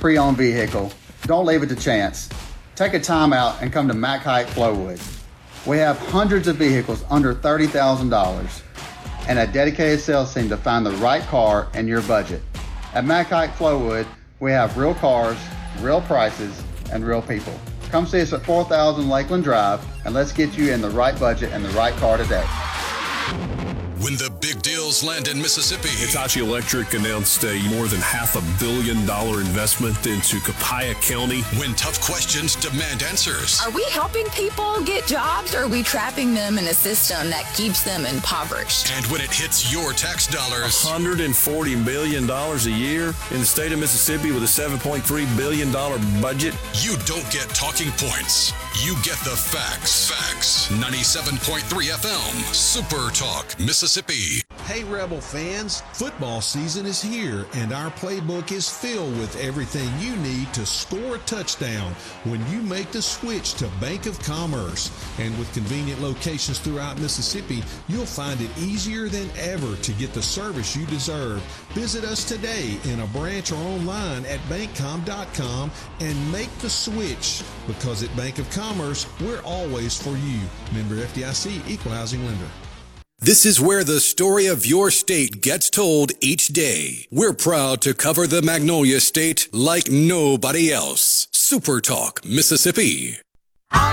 pre-owned vehicle, don't leave it to chance. Take a time out and come to Mack Hike Flowood. We have hundreds of vehicles under $30,000 and a dedicated sales team to find the right car in your budget. At Mack Hike Flowood, we have real cars, real prices, and real people. Come see us at 4000 Lakeland Drive, and let's get you in the right budget and the right car today. When the big deals land in Mississippi, Hitachi Electric announced a more than $500 million investment into Copiah County. When tough questions demand answers. Are we helping people get jobs, or are we trapping them in a system that keeps them impoverished? And when it hits your tax dollars. $140 million a year in the state of Mississippi with a $7.3 billion budget. You don't get talking points. You get the facts. Facts. 97.3 FM. Super Talk, Mississippi. Hey Rebel fans, football season is here and our playbook is filled with everything you need to score a touchdown when you make the switch to Bank of Commerce. And with convenient locations throughout Mississippi, you'll find it easier than ever to get the service you deserve. Visit us today in a branch or online at bankcom.com and make the switch, because at Bank of Commerce, we're always for you. Member FDIC, Equal Housing Lender. This is where the story of your state gets told each day. We're proud to cover the Magnolia State like nobody else. Super Talk, Mississippi.